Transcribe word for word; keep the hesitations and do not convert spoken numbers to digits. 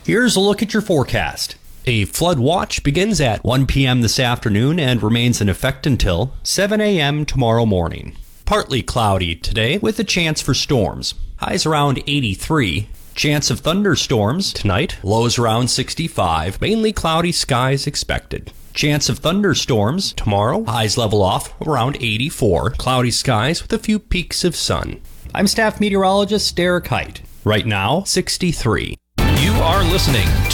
Here's a look at your forecast. A flood watch begins at one p.m. this afternoon and remains in effect until seven a.m. tomorrow morning. Partly cloudy today with a chance for storms. Highs around eighty-three. Chance of thunderstorms tonight. Lows around sixty-five. Mainly cloudy skies expected. Chance of thunderstorms tomorrow. Highs level off around eighty-four. Cloudy skies with a few peaks of sun. I'm staff meteorologist Derek Height. Right now, sixty-three. You are listening